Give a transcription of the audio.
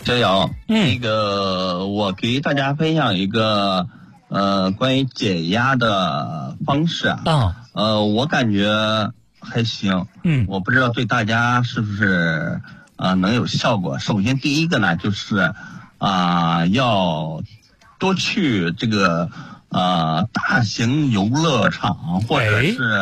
这有，那个我给大家分享一个关于解压的方式啊。我感觉还行。我不知道对大家是不是能有效果。首先第一个呢，就是要多去这个大型游乐场或者是